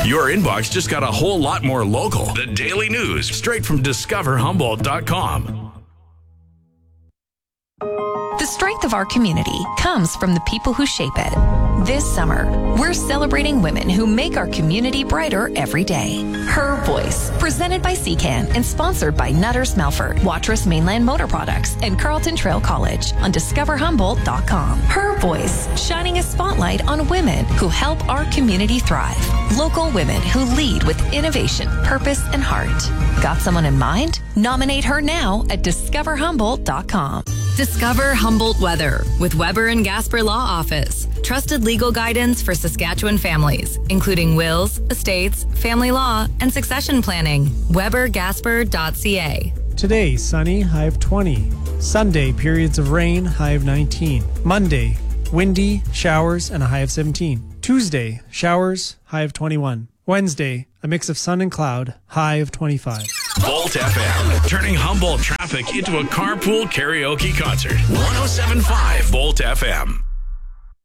Your inbox just got a whole lot more local. The Daily News, straight from discoverhumboldt.com. The strength of our community comes from the people who shape it. This summer, we're celebrating women who make our community brighter every day. Her Voice, presented by CCAN and sponsored by Nutters Melford, Watrous Mainland Motor Products, and Carlton Trail College on discoverhumboldt.com. Her Voice, shining a spotlight on women who help our community thrive. Local women who lead with innovation, purpose, and heart. Got someone in mind? Nominate her now at discoverhumboldt.com. Discover Humboldt Weather with Weber and Gasper Law Office. Trusted legal guidance for Saskatchewan families, including wills, estates, family law, and succession planning. WeberGasper.ca. Today, sunny, high of 20. Sunday, periods of rain, high of 19. Monday, windy, showers, and a high of 17. Tuesday, showers, high of 21. Wednesday, a mix of sun and cloud, high of 25. Volt FM, turning Humboldt traffic into a carpool karaoke concert. 107.5 Volt FM.